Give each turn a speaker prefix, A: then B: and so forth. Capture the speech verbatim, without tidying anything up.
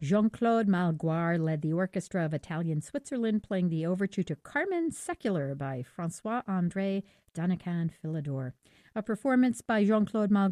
A: Jean-Claude Malgoire led the orchestra of Italian Switzerland, playing the overture to Carmen Secular by Francois-André Danican Philidor. A performance by Jean-Claude Malgoire